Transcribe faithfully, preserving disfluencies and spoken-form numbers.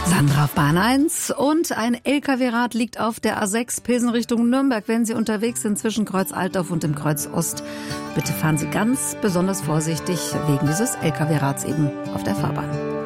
Sandra auf Bahn eins und ein L K W-Rad liegt auf der A sechs Pilsen Richtung Nürnberg. Wenn Sie unterwegs sind zwischen Kreuz Altdorf und dem Kreuz Ost, bitte fahren Sie ganz besonders vorsichtig wegen dieses L K W-Rads eben auf der Fahrbahn.